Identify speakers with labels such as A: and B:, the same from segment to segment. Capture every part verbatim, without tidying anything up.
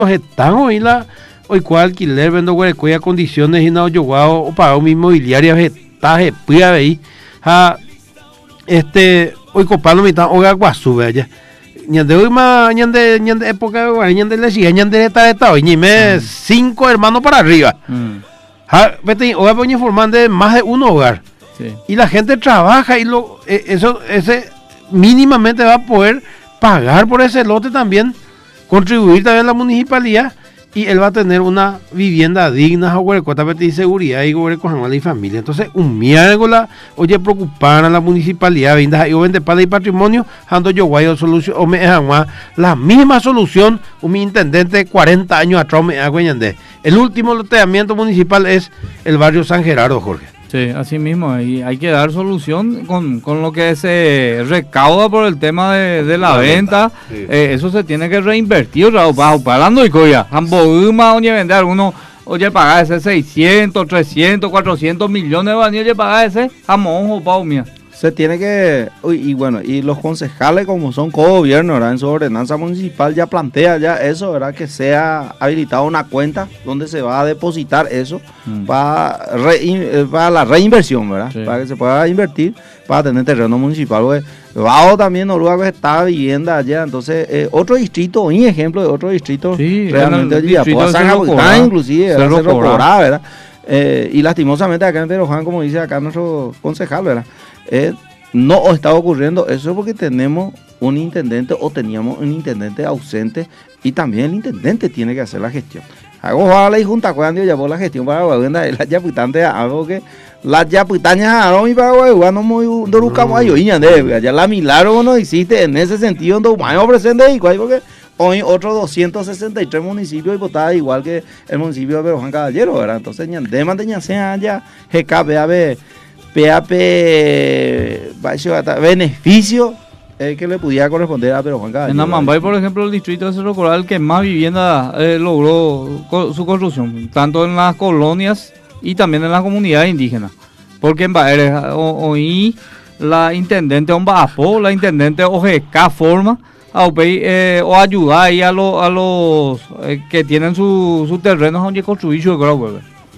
A: están hoy la hoy cual alquiler vendo cuya condiciones y no yo o para mi inmobiliaria vetaje puya ahí a este hoy copano mitad hoga guasu vaya ñande hoy más ñande ñande época ñande le sigue ñande está está hoy ni me cinco hermanos para arriba ha vete hoy voy informando de más de un hogar sí. Y la gente trabaja y lo eh, eso ese mínimamente va a poder pagar por ese lote también, contribuir también a la municipalidad y él va a tener una vivienda digna y seguridad y y familia. Entonces, un miércoles, oye, preocupar a la municipalidad, y vende para el patrimonio, ando yo guayo solución, o me la misma solución, un intendente de cuarenta años atrás me hago el último loteamiento municipal es el barrio San Gerardo, Jorge.
B: Sí, así mismo, y hay que dar solución con, con lo que se recauda por el tema de, de la, la venta, venta. Sí. Eh, eso se tiene que reinvertir, bajo parando y coya, ambos oye vender uno, oye pagar ese seiscientos, trescientos, cuatrocientos millones de baños, oye pagar ese jamón o pao mía.
C: Se tiene que, y bueno, y los concejales como son co-gobierno, ¿verdad? En su ordenanza municipal ya plantea ya eso, ¿verdad? Que sea habilitada una cuenta donde se va a depositar eso mm. para, re, para la reinversión, ¿verdad? Sí. Para que se pueda invertir para tener terreno municipal. Pues, bajo también Noruega está vivienda allá, entonces eh, otro distrito, un ejemplo de otro distrito, sí, realmente allí, inclusive, Cerro Corá, ¿verdad? Eh, y lastimosamente acá en Pedro Juan, como dice acá nuestro concejal, ¿verdad? Eh, no está ocurriendo eso porque tenemos un intendente o teníamos un intendente ausente y también el intendente tiene que hacer la gestión. Hago la y junta cuando llevó la gestión para Guaguenda y las yaputantes algo que las yaputañas a mi para Guaguenda no muy dorucamos a yoiña de ya la milagro no existe en ese sentido donde más presente y cuál porque hoy otros doscientos sesenta y tres municipios y votadas igual que el municipio de Pedro Juan Caballero, ¿verdad? Entonces de mantener sea ya G K B A B P A P beneficio eh, que le pudiera corresponder a Pedro Juan Caballero.
B: En Amambay, por ejemplo, el distrito de Cerro Coral que más vivienda eh, logró co su construcción, tanto en las colonias y también en las comunidades indígenas. Porque en Baeres hoy la intendente Ombaapó, la intendente O G K forma a eh, o ayudar ahí a, lo, a los eh, que tienen sus su terrenos donde construir su claro.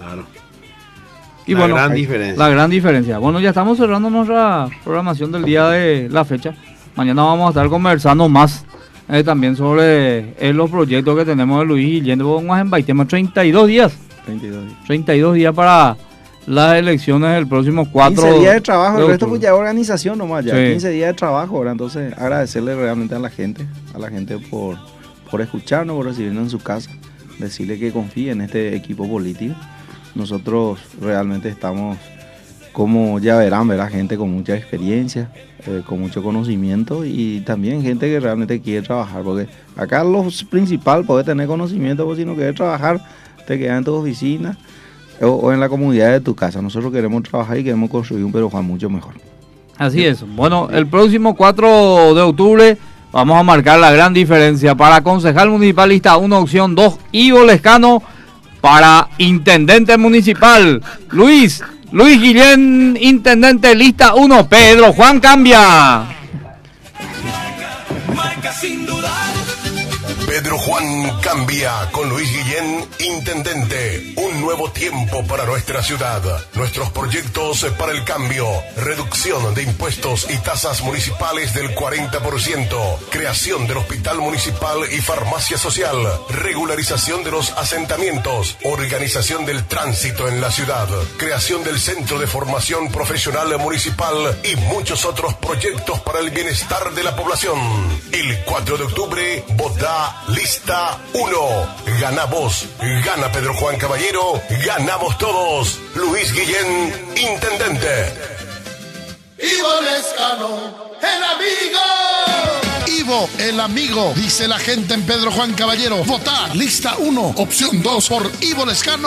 B: Y
A: la
B: bueno,
A: gran diferencia.
B: La gran diferencia. Bueno, ya estamos cerrando nuestra programación del día de la fecha. Mañana vamos a estar conversando más eh, también sobre eh, los proyectos que tenemos de Luis Guillén. Vamos en Baitema, treinta y dos días.
C: treinta y dos días.
B: treinta y dos días para las elecciones del próximo cuatro.
C: quince días de trabajo, de el resto pues ya organización nomás, ya. Sí. quince días de trabajo, ¿verdad? Entonces, agradecerle realmente a la gente, a la gente por, por escucharnos, por recibirnos en su casa, decirle que confíe en este equipo político. Nosotros realmente estamos, como ya verán, ¿verdad? Gente con mucha experiencia, eh, con mucho conocimiento y también gente que realmente quiere trabajar, porque acá lo principal, poder tener conocimiento, porque si no quieres trabajar, te quedas en tu oficina o, o en la comunidad de tu casa. Nosotros queremos trabajar y queremos construir un Pedro Juan mucho mejor.
B: Así es. Bueno, el próximo cuatro de octubre vamos a marcar la gran diferencia. Para concejal municipalista uno, opción dos, Ivo Lescano. Para intendente municipal, Luis, Luis Guillén, intendente lista uno, Pedro Juan cambia.
D: Pedro Juan cambia con Luis Guillén, intendente. Un nuevo tiempo para nuestra ciudad. Nuestros proyectos para el cambio. Reducción de impuestos y tasas municipales del cuarenta por ciento. Creación del hospital municipal y farmacia social. Regularización de los asentamientos. Organización del tránsito en la ciudad. Creación del centro de formación profesional municipal y muchos otros proyectos para el bienestar de la población. El cuatro de octubre, vota lista uno. Gana vos, gana Pedro Juan Caballero, ganamos todos. Luis Guillén, intendente.
E: Ivo Lescano, el amigo. Ivo, el amigo, dice la gente en Pedro Juan Caballero. Votar lista uno, opción dos por Ivo Lescano.